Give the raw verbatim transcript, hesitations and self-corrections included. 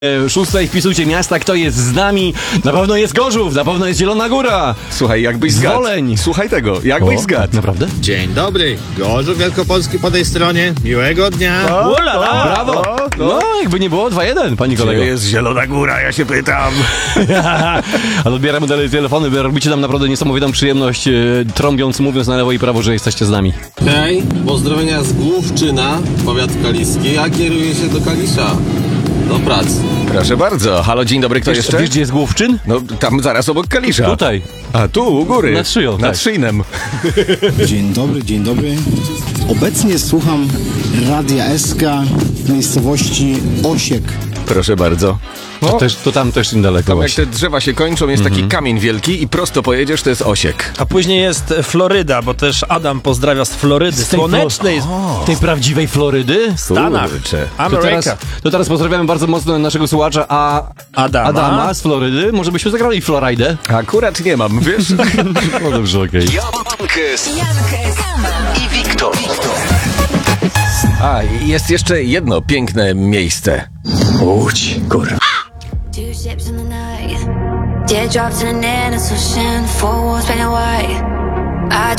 Szóstej wpisujcie miasta, kto jest z nami. Na pewno jest Gorzów, na pewno jest Zielona Góra. Słuchaj, jakbyś zgadł. Woleń. Słuchaj tego, jakbyś O, zgadł. Naprawdę? Dzień dobry, Gorzów Wielkopolski po tej stronie. Miłego dnia. Ulala, brawo. No, jakby nie było, dwa jeden, pani Gdzie kolego. jest Zielona Góra, ja się pytam. Ale odbieramy dalej telefony, wy robicie nam naprawdę niesamowitą przyjemność, e, trąbiąc, mówiąc na lewo i prawo, że jesteście z nami. Hej, pozdrowienia z Główczyna, powiat kaliski, a kieruję się do Kalisza. Do pracy. Proszę bardzo. Halo, dzień dobry, kto Wiesz, jeszcze? wiesz, gdzie jest Główczyn? No, tam zaraz obok Kalisza. Tutaj. A tu, u góry. Nad szyją, Nad tak. Szyjnem. Dzień dobry, dzień dobry. Obecnie słucham Radia S K w miejscowości Osiek. Proszę bardzo. To, też, to tam też niedaleko Tam jak właśnie. te drzewa się kończą, jest taki kamień wielki i prosto pojedziesz, to jest Osiek. A później jest Floryda, bo też Adam pozdrawia z Florydy. Z tej Słonecznej Flo- tej prawdziwej Florydy? w Stanach. Kurczę. To Ameryka. teraz, to teraz pozdrawiamy bardzo mocno naszego słuchacza, a Adama. Adama z Florydy. Może byśmy zagrali Floridę? Akurat nie mam, wiesz? No dobrze, okej. i Wiktor. A, i jest jeszcze jedno piękne miejsce. Łódź, kurwa. Two ships in the night, teardrops in an endless ocean, four walls painted white. I